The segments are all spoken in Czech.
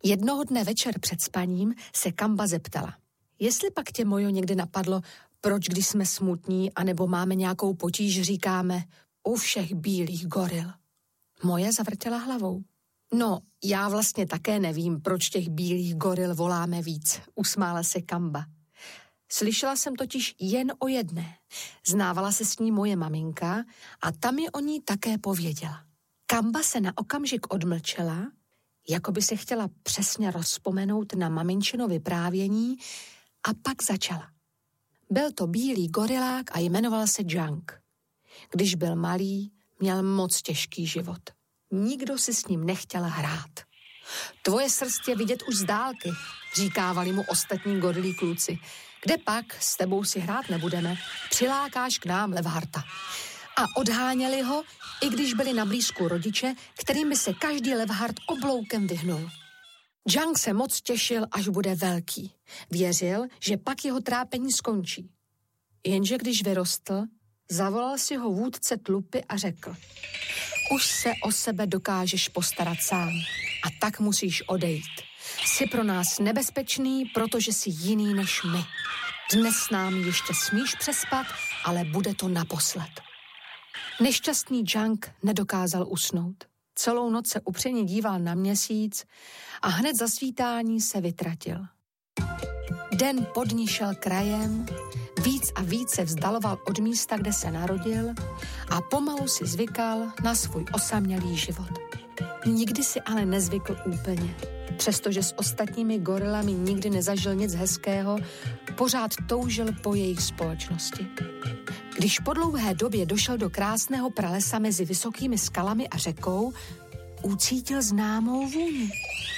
Jednoho dne večer před spaním se Kamba zeptala. Jestli pak tě, Mojo, někdy napadlo, proč když jsme smutní anebo máme nějakou potíž, říkáme u všech bílých goril. Moje zavrtěla hlavou. No, já vlastně také nevím, proč těch bílých goril voláme víc, usmála se Kamba. Slyšela jsem totiž jen o jedné. Znávala se s ní moje maminka a ta mi o ní také pověděla. Kamba se na okamžik odmlčela, jako by se chtěla přesně rozpomenout na maminčino vyprávění a pak začala. Byl to bílý gorilák a jmenoval se Junk. Když byl malý, měl moc těžký život. Nikdo si s ním nechtěl hrát. Tvoje srst je vidět už z dálky, říkávali mu ostatní gorilí kluci. Kde pak, s tebou si hrát nebudeme, přilákáš k nám Levharta. A odháněli ho, i když byli na blízku rodiče, kterým by se každý Levhart obloukem vyhnul. Junk se moc těšil, až bude velký. Věřil, že pak jeho trápení skončí. Jenže když vyrostl, zavolal si ho vůdce tlupy a řekl: už se o sebe dokážeš postarat sám a tak musíš odejít. Jsi pro nás nebezpečný, protože jsi jiný než my. Dnes s námi ještě smíš přespat, ale bude to naposled. Nešťastný Junk nedokázal usnout. Celou noc se upřeně díval na měsíc a hned za svítání se vytratil. Den pod ní šel krajem, víc a víc se vzdaloval od místa, kde se narodil a pomalu si zvykal na svůj osamělý život. Nikdy si ale nezvykl úplně. Přestože s ostatními gorilami nikdy nezažil nic hezkého, pořád toužil po jejich společnosti. Když po dlouhé době došel do krásného pralesa mezi vysokými skalami a řekou, ucítil známou vůni.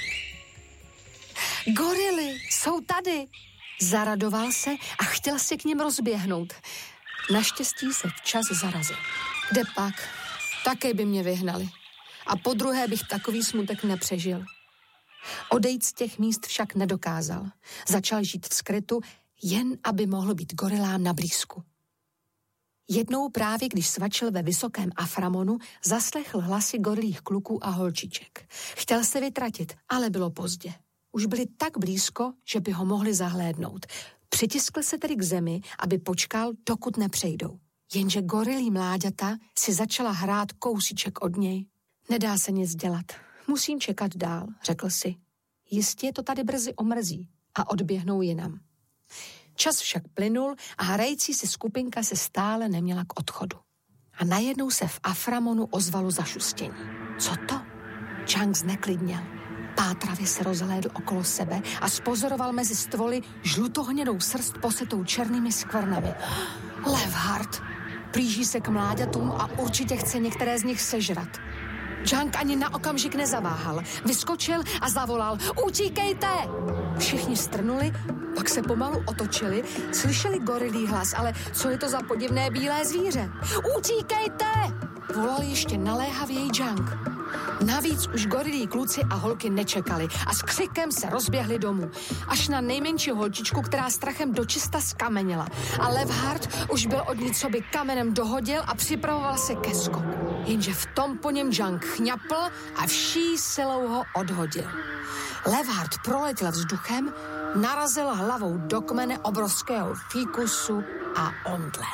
Gorily, jsou tady! Zaradoval se a chtěl se k nim rozběhnout. Naštěstí se včas zarazil. Kde pak? Také by mě vyhnali. A podruhé bych takový smutek nepřežil. Odejít z těch míst však nedokázal. Začal žít v skrytu, jen aby mohl být gorilám na blízku. Jednou právě, když svačil ve vysokém Aframonu, zaslechl hlasy gorilích kluků a holčiček. Chtěl se vytratit, ale bylo pozdě. Už byli tak blízko, že by ho mohli zahlédnout. Přitiskl se tedy k zemi, aby počkal, dokud nepřejdou. Jenže gorilí mláďata si začala hrát kousíček od něj. Nedá se nic dělat. Musím čekat dál, řekl si. Jistě to tady brzy omrzí a odběhnou jinam. Čas však plynul a hrající si skupinka se stále neměla k odchodu. A najednou se v Aframonu ozvalo zašustění. Co to? Junk zneklidněl. Pátravě se rozhlédl okolo sebe a spozoroval mezi stvoly žlutohnědou srst posetou černými skvrnami. Levhart! Blíží se k mláďatům a určitě chce některé z nich sežrat. Junk ani na okamžik nezaváhal. Vyskočil a zavolal: utíkejte! Všichni strnuli, pak se pomalu otočili, slyšeli gorilí hlas, ale co je to za podivné bílé zvíře? Utíkejte! Volal ještě naléhavěji Junk. Navíc už gorilí kluci a holky nečekali a s křikem se rozběhli domů. Až na nejmenší holčičku, která strachem dočista skameněla. A Levhart už byl od ní, co by kamenem dohodil a připravoval se ke skoku. Jenže v tom po něm Junk chňapl a vší silou ho odhodil. Levhart proletěl vzduchem, narazil hlavou do kmene obrovského fíkusu a omdlel.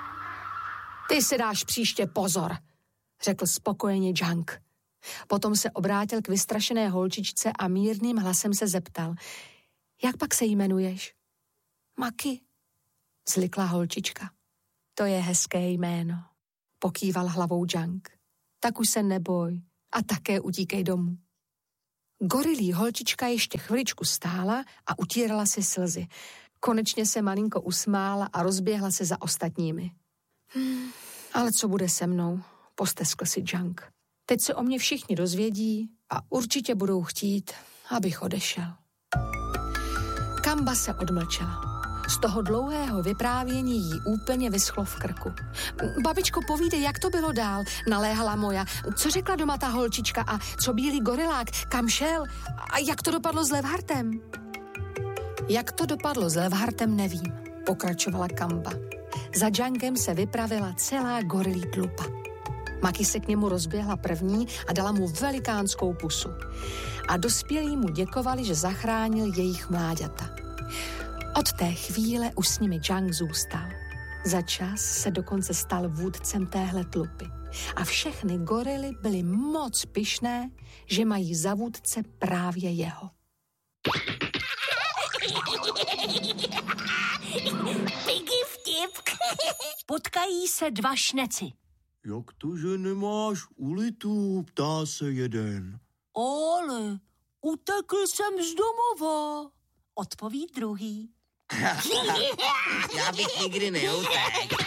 Ty si dáš příště pozor, řekl spokojeně Junk. Potom se obrátil k vystrašené holčičce a mírným hlasem se zeptal: jak pak se jmenuješ? Maki, zlikla holčička. To je hezké jméno, pokýval hlavou Junk. Tak už se neboj a také utíkej domů. Gorilí holčička ještě chviličku stála a utírala si slzy. Konečně se malinko usmála a rozběhla se za ostatními. Ale co bude se mnou? Posteskl si Junk. Teď se o mě všichni dozvědí a určitě budou chtít, abych odešel. Kamba se odmlčela. Z toho dlouhého vyprávění jí úplně vyschlo v krku. Babičko, povídej, jak to bylo dál, naléhala Moja. Co řekla doma ta holčička a co bílý gorilák, kam šel a jak to dopadlo s Levhartem? Jak to dopadlo s Levhartem, nevím, pokračovala Kamba. Za Junkem se vypravila celá gorilí tlupa. Maki se k němu rozběhla první a dala mu velikánskou pusu. A dospělí mu děkovali, že zachránil jejich mláďata. Od té chvíle už s nimi Jang zůstal. Za čas se dokonce stal vůdcem téhle tlupy. A všechny gorily byly moc pyšné, že mají za vůdce právě jeho. Piggy vtip. Potkají se dva šneci. Jak to, že nemáš ulitu, ptá se jeden. Ale utekl jsem z domova, odpoví druhý. Já bych nikdy neutekl.